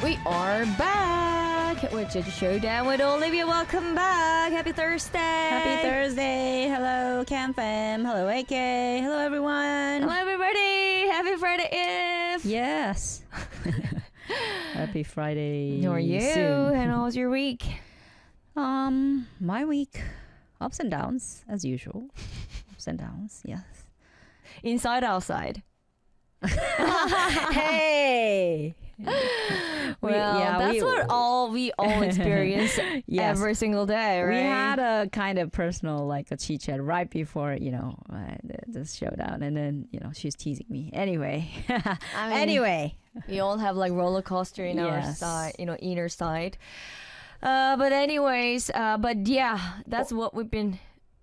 We are back with Jeju Showdown with Olivia. Welcome back. Happy Thursday. Happy Thursday. Hello, Cam Fam. Hello, AK. Hello, everyone. Hello, everybody. Happy Friday Eve. Yes. Happy Friday. How are you? Soon. And how was your week? My week, ups and downs, as usual. Ups and downs, yes. Inside, outside. Hey. That's what we all experience Yes. every single day, right? We had a kind of personal, like a chit chat right before, this showdown. And then, she's teasing me. Anyway. Anyway. We all have like roller coaster in our Yes. side, inner side. But anyways, that's what we've been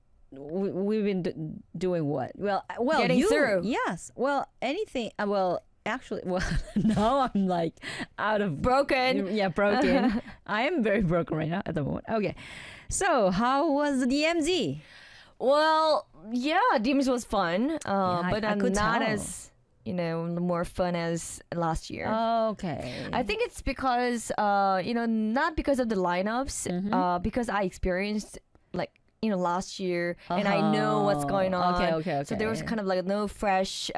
We've been doing what? Well, getting through. Yes. Well, anything. Actually, now I'm like out of broken. Yeah, broken. I am very broken right now at the moment. Okay. So, how was the DMZ? Well, yeah, DMZ was fun, but I I'm could not tell. as more fun as last year. Okay. I think it's because not because of the lineups, because I experienced last year and I know what's going on. Okay. So there was kind of like no fresh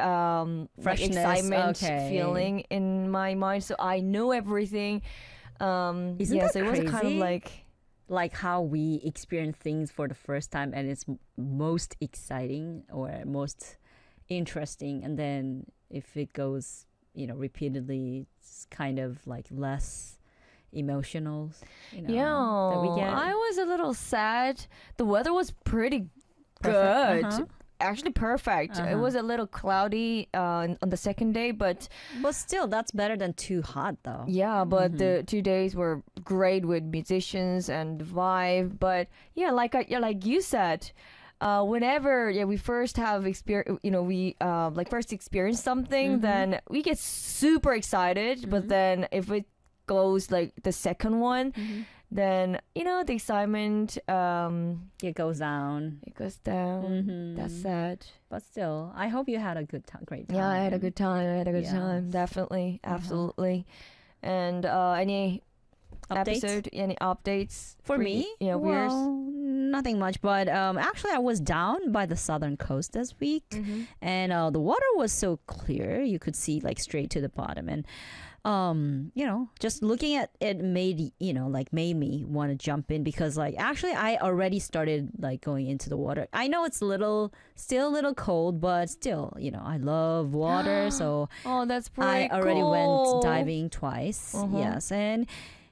excitement feeling in my mind. So I know everything. Isn't that so it was crazy? kind of like how we experience things for the first time and it's most exciting or most interesting, and then if it goes repeatedly, it's kind of like less emotional, that we get. I was a little sad. The weather was pretty Perfect. good. Actually perfect. It was a little cloudy on the second day, but still that's better than too hot though. yeah, but the 2 days were great with musicians and vibe. But yeah, like you said, whenever we first have experience, we first experience something, then we get super excited. But then if it goes like the second one, then the excitement It goes down. it goes down. That's sad. But still, I hope you had a great time. Yeah, I had a good time. Yes. Definitely, absolutely. And any episode, any updates For me? Yeah, yours. Nothing much, but actually I was down by the southern coast this week, and the water was so clear you could see like straight to the bottom, and just looking at it made me want to jump in, because like actually I already started like going into the water. I know it's still a little cold, but still, I love water, so Oh, that's pretty I already cool. went diving twice. Yes, and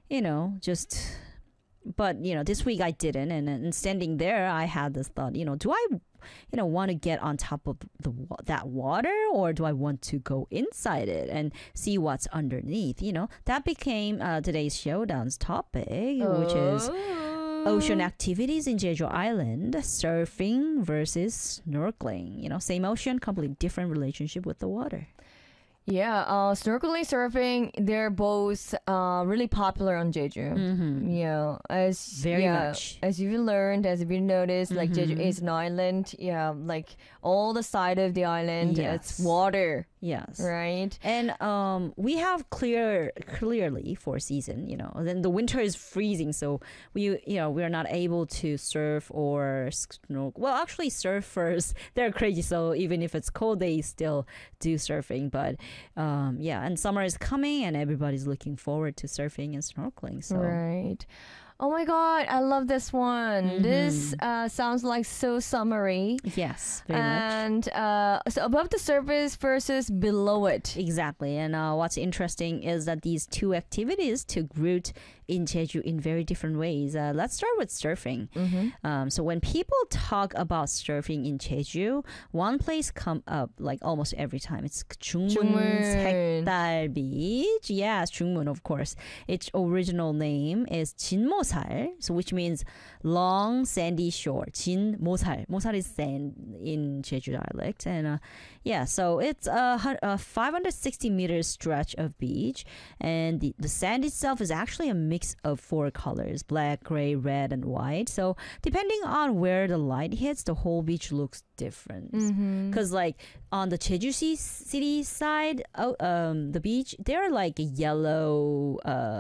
but this week I didn't, and standing there I had this thought, do I want to get on top of that water, or do I want to go inside it and see what's underneath? That became today's showdown's topic, which is ocean activities in Jeju Island, surfing versus snorkeling. Same ocean, completely different relationship with the water. Yeah, snorkeling, surfing, they're both really popular on Jeju. Yeah, Very much. As you've learned, as you've noticed, like Jeju is an island. Yeah, like all the side of the island, it's Yes. water. Yes. Right. And we have clearly 4 season, then the winter is freezing, so we're not able to surf or snorkel. Well, actually surfers, they're crazy, so even if it's cold they still do surfing, but and summer is coming and everybody's looking forward to surfing and snorkeling, so Right. Oh my God, I love this one. This sounds like so summery. yes, very much. And so above the surface versus below it. Exactly. And what's interesting is that these two activities took root in Jeju in very different ways. Let's start with surfing. So when people talk about surfing in Jeju, one place come up like almost every time. It's Jungmun's Jungmun. Hekdal Beach. Yes, Jungmun, of course. Its original name is Jinmo 모살, so which means long sandy shore. 진 모살. 모살 is sand in Jeju dialect. And yeah, so it's a 560 meter stretch of beach. And the sand itself is actually a mix of four colors, black, gray, red, and white. So depending on where the light hits, the whole beach looks different. Because like on the Jeju City side, the beach, they're like yellow,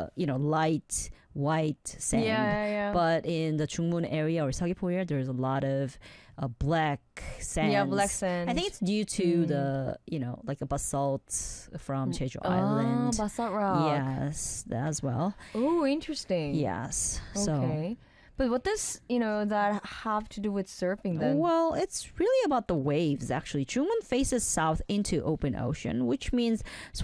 light white sand. Yeah. But in the Jungmun area or Seogwipo area, there's a lot of black sand. Yeah, black sand. I think it's due to the, like a basalt from Jeju Island. Basalt rock. Yes, that as well. Oh, interesting. Yes. So. Okay. But what does, that have to do with surfing then? Well, it's really about the waves, actually. Jungmun faces south into open ocean, which means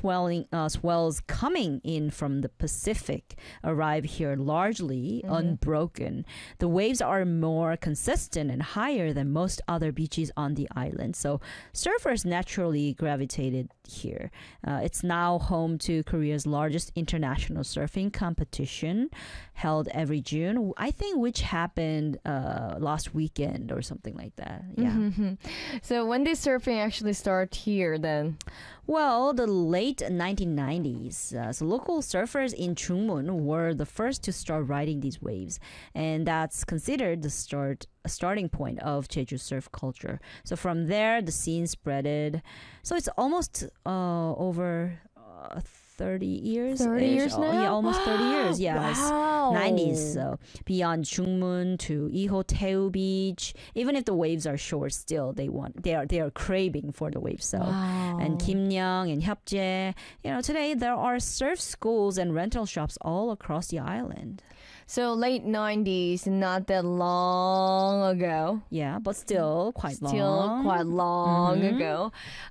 swells coming in from the Pacific arrive here largely unbroken. The waves are more consistent and higher than most other beaches on the island. So surfers naturally gravitated here. It's now home to Korea's largest international surfing competition held every June. I think which happened last weekend or something like that. Yeah. So when did surfing actually start here then? Well, the late 1990s. So local surfers in Jungmun were the first to start riding these waves, and that's considered the starting point of Jeju surf culture. So from there, the scene spreaded. So it's almost over 30 years. 30 years now? Yeah, almost 30 years. Yeah. Wow. 90s. So beyond Jungmun to Ihoteu Beach, even if the waves are short, still they are craving for the waves. So and Kimnyang and Hyupje, today there are surf schools and rental shops all across the island. So late 90s, not that long ago. Yeah, but still quite long. Still quite long ago.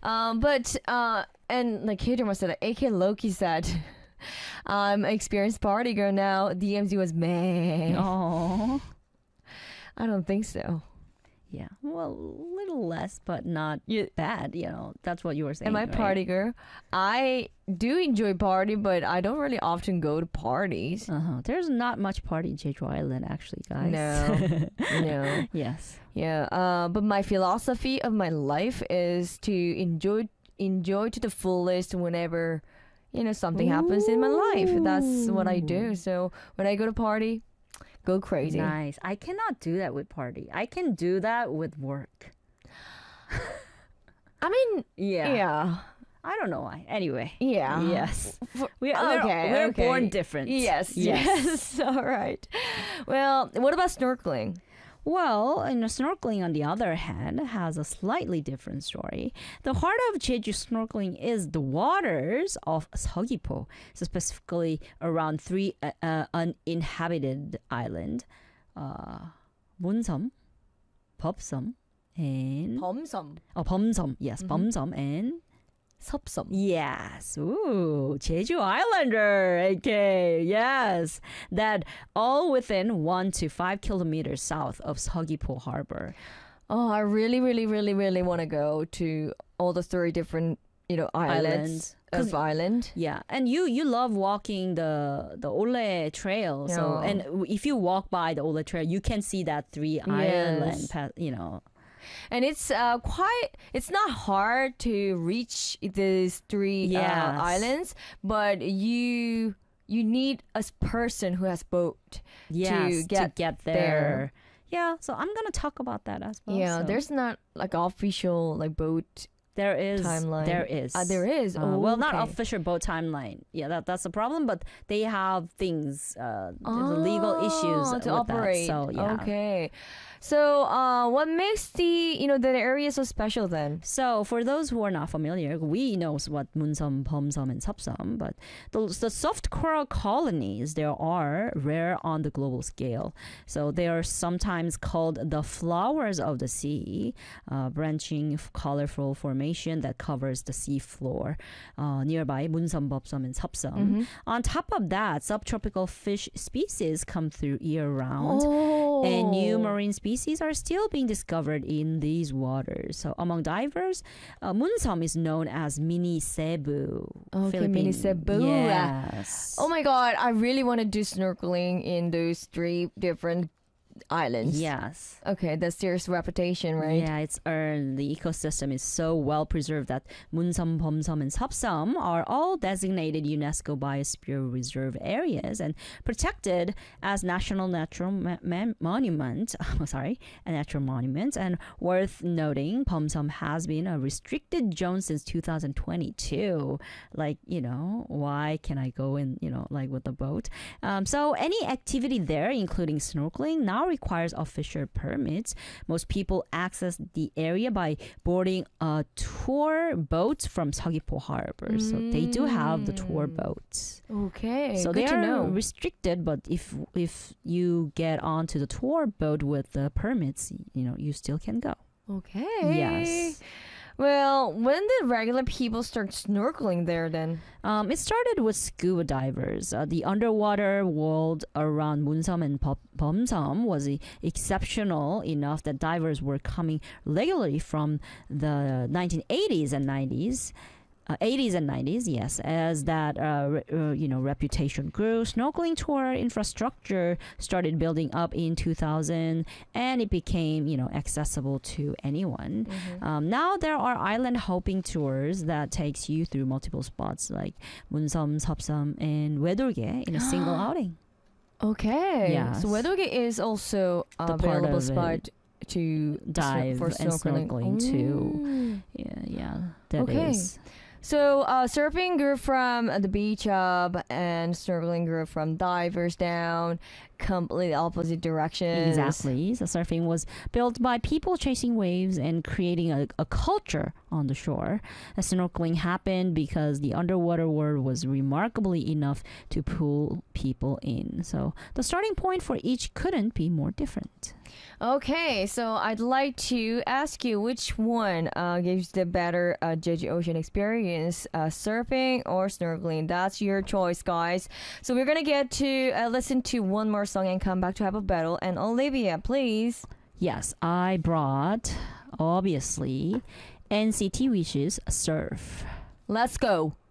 And like Hidrima said, AK Loki said, I'm an experienced party girl now. DMZ was meh. Oh, I don't think so. yeah. Well, a little less, but not bad. That's what you were saying. Am I right? party girl? I do enjoy party, but I don't really often go to parties. There's not much party in Jeju Island, actually, guys. No. Yes. Yeah. But my philosophy of my life is to enjoy to the fullest whenever something happens in my life. That's what I do. So when I go to party, go crazy. Nice. I cannot do that with party. I can do that with work. I mean, Yeah. yeah. I don't know why. Anyway. Yeah. Yes. We're Okay. born different. Yes. All right. Well, what about snorkeling? Well, snorkeling, on the other hand, has a slightly different story. The heart of Jeju snorkeling is the waters of Seogwipo, so specifically around three uninhabited islands, Munseom, Bopseom, and 범섬. Bomseom. Yes, Bomseom and 섭섬. Yes. Ooh, Jeju Islander. Okay. Yes. That all within 1 to 5 kilometers south of Seogwipo Harbor. Oh, I really, really, really, really want to go to all the 3 different, islands of Ireland. Yeah, and you love walking the Ole Trail. So, Yeah. and if you walk by the Ole Trail, you can see that 3 island. And it's it's not hard to reach these 3 Yes. islands, but you need a person who has boat Yes, to get there. Yeah, so I'm gonna talk about that as well. Yeah, so. there's not like official like boat There is timeline. There is. There is. Well, not okay. official boat timeline. Yeah, that's the problem. But they have things, the legal issues to with operate. that. So yeah. Okay. So what makes the the area so special then? So for those who are not familiar, we know what Munseom, Bomseom, and Seopseom, but the soft coral colonies there are rare on the global scale. So they are sometimes called the flowers of the sea, branching, colorful formation that covers the sea floor nearby Munseom, Bopseom, and Seopseom. On top of that, subtropical fish species come through year round. Oh, And new marine species are still being discovered in these waters. So among divers, Munsom is known as Mini Cebu. Okay, Mini Cebu. Yes. Oh my god, I really want to do snorkeling in those 3 different islands. Yes. Okay, that's serious reputation, right? Yeah, it's earned. The ecosystem is so well preserved that Munsom, Bomsom, and Sapsam are all designated UNESCO Biosphere Reserve areas and protected as national natural monument. Sorry, a natural monument. And worth noting, Bomsom has been a restricted zone since 2022. Like, why can I go in, like with a boat? So any activity there, including snorkeling, now requires official permits. Most people access the area by boarding a tour boat from Seogwipo Harbor. So they do have the tour boats. Okay, So good they to are know. restricted, but if you get onto the tour boat with the permits, you still can go. Okay. Yes. Well, when did regular people start snorkeling there then? It started with scuba divers. The underwater world around Munsom and Bomsom was exceptional enough that divers were coming regularly from the 1980s and 90s. 80s and 90s, yes. As that reputation grew, snorkeling tour infrastructure started building up in 2000, and it became accessible to anyone. Now there are island hopping tours that takes you through multiple spots like Munsom, Sapsam, and Wedorge in a single outing. Okay. Yes. So Wedogge is also The part available of spot to Dive for and snorkeling too. Ooh. Yeah, that Okay. is. So surfing grew from the beach up, and snorkeling grew from divers down, completely opposite directions. Exactly. So surfing was built by people chasing waves and creating a culture on the shore. Snorkeling happened because the underwater world was remarkably enough to pull people in. So the starting point for each couldn't be more different. Okay, so I'd like to ask you which one gives the better Jeju Ocean experience, surfing or snorkeling? That's your choice, guys. So we're gonna get to listen to one more song and come back to have a battle. And Olivia, please. Yes, I brought, obviously, NCT Wishes Surf. Let's go.